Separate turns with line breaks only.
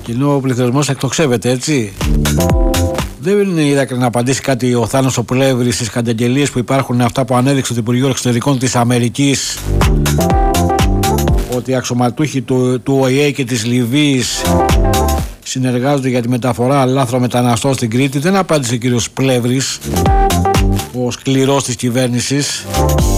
Και ενώ ο πληθωρισμός εκτοξεύεται, έτσι. Δεν είδα να απαντήσει κάτι ο Θάνος ο Πλεύρης στις καταγγελίες που υπάρχουν, αυτά που ανέδειξε το Υπουργείο Εξωτερικών της Αμερικής, ότι οι αξιωματούχοι του ΟΗΕ και της Λιβύης συνεργάζονται για τη μεταφορά λάθρομεταναστών στην Κρήτη. Δεν απάντησε ο κύριος Πλεύρης, ο σκληρός της κυβέρνησης.